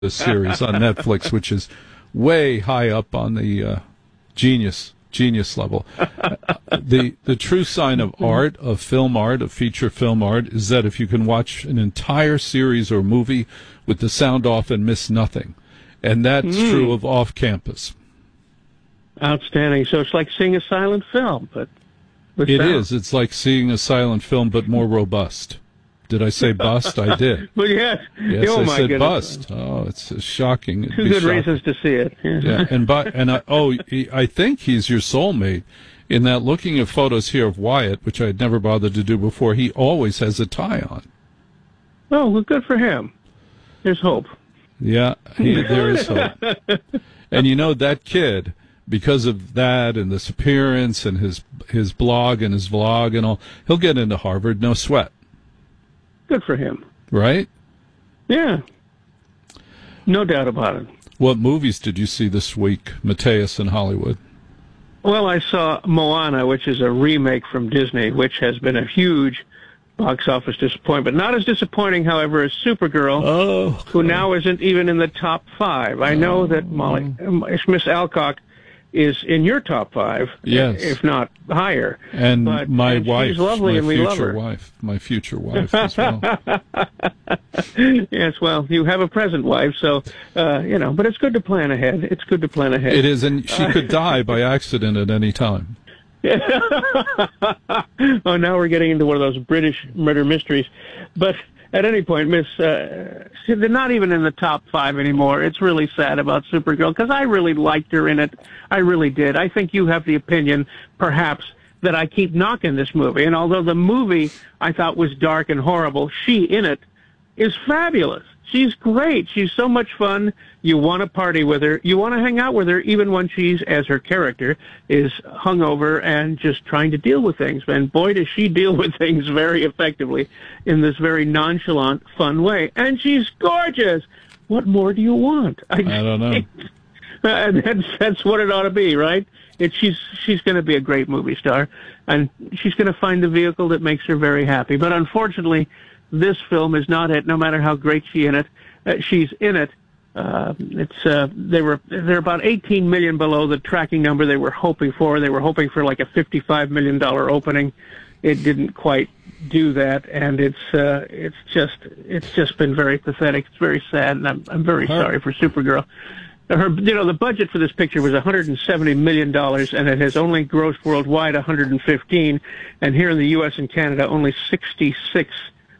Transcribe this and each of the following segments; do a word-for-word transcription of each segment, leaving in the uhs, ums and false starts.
series on Netflix, which is way high up on the uh, genius genius level. Uh, the the true sign of art, of film art, of feature film art, is that if you can watch an entire series or movie with the sound off and miss nothing, and that's mm. true of Off Campus. Outstanding. So it's like seeing a silent film, but with it sound. is. It's like seeing a silent film, but more robust. Did I say bust? I did. Well, yes. Yes, oh, I my said goodness. bust. Oh, it's uh, shocking. It'd Two be good shocking. reasons to see it. Yeah, yeah and by, and I, oh, he, I think he's your soulmate. In that, looking at photos here of Wyatt, which I had never bothered to do before, he always has a tie on. Oh, well, good for him. There's hope. Yeah, he, there is hope. And you know, that kid, because of that and this appearance and his his blog and his vlog and all, he'll get into Harvard, no sweat. Good for him. Right? Yeah. No doubt about it. What movies did you see this week, Mateus in Hollywood? Well, I saw Moana, which is a remake from Disney, which has been a huge box office disappointment. Not as disappointing, however, as Supergirl, oh, who now isn't even in the top five. I know that Molly, Miss Alcock is in your top five, yes, if not higher. And but, my and wife, she's lovely, my and we love future her. wife, my future wife as well. Yes, well, you have a present wife, so uh, you know. But it's good to plan ahead. It's good to plan ahead. It is, and she could die by accident at any time. Oh, now we're getting into one of those British murder mysteries. But at any point, Miss, uh, they're not even in the top five anymore. It's really sad about Supergirl, because I really liked her in it. I really did. I think you have the opinion, perhaps, that I keep knocking this movie. And although the movie I thought was dark and horrible, she in it is fabulous. She's great. She's so much fun. You want to party with her. You want to hang out with her, even when she's, as her character, is hungover and just trying to deal with things. And boy, does she deal with things very effectively in this very nonchalant, fun way. And she's gorgeous. What more do you want? I, I don't know. And that's, that's what it ought to be, right? It, she's she's going to be a great movie star, and she's going to find the vehicle that makes her very happy. But unfortunately, this film is not it. No matter how great she in it, uh, she's in it. Uh, it's uh, they were they're about eighteen million below the tracking number they were hoping for. They were hoping for like a fifty-five million dollar opening. It didn't quite do that, and it's uh, it's just it's just been very pathetic. It's very sad, and I'm I'm very sorry for Supergirl. Her, you know, the budget for this picture was one hundred seventy million dollars, and it has only grossed worldwide one hundred fifteen, and here in the U S and Canada only sixty-six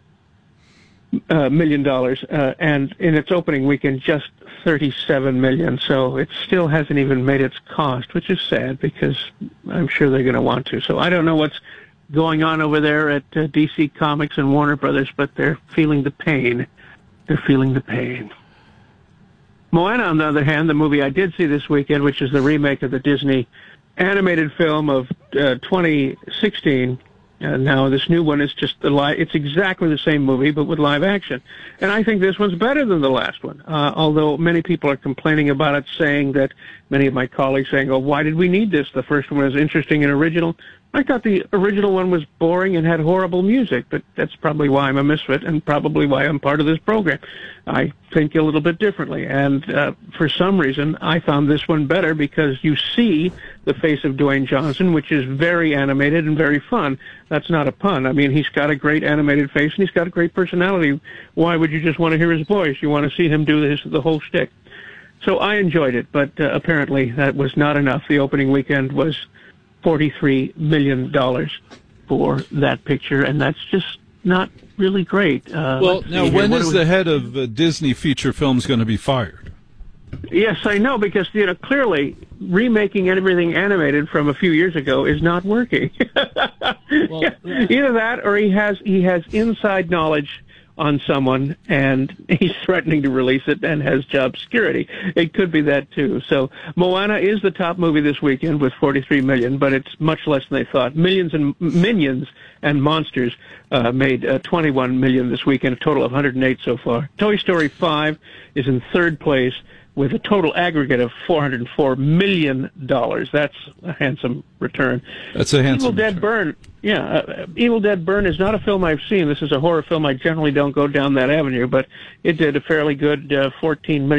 uh, million dollars, uh, and in its opening weekend just thirty-seven million. So it still hasn't even made its cost, which is sad because I'm sure they're going to want to. So I don't know what's going on over there at uh, D C Comics and Warner Brothers, but they're feeling the pain. They're feeling the pain. Moana, on the other hand, the movie I did see this weekend, which is the remake of the Disney animated film of uh, twenty sixteen. Uh, now, this new one is just the li- it's exactly the same movie, but with live action. And I think this one's better than the last one, uh, although many people are complaining about it, saying that, many of my colleagues saying, oh, why did we need this? The first one was interesting and original. I thought the original one was boring and had horrible music, but that's probably why I'm a misfit and probably why I'm part of this program. I think a little bit differently, and uh, for some reason, I found this one better because you see the face of Dwayne Johnson, which is very animated and very fun. That's not a pun. I mean, he's got a great animated face, and he's got a great personality. Why would you just want to hear his voice? You want to see him do this, the whole shtick. So I enjoyed it, but uh, apparently that was not enough. The opening weekend was forty-three million dollars for that picture, and that's just not really great. Uh, well, now, when is we... the head of uh, Disney feature films going to be fired? Yes, I know, because, you know, clearly remaking everything animated from a few years ago is not working. Well, yeah. Either that or he has he has inside knowledge on someone, and he's threatening to release it and has job security. It could be that, too. So Moana is the top movie this weekend with forty-three million dollars, but it's much less than they thought. Millions and Minions and Monsters uh, made uh, twenty-one million dollars this weekend, a total of one hundred eight so far. Toy Story five is in third place with a total aggregate of four hundred four million dollars. That's a handsome return. That's a handsome Evil Dead return. Burn, yeah, uh, Evil Dead Burn is not a film I've seen. This is a horror film. I generally don't go down that avenue, but it did a fairly good uh, fourteen million dollars.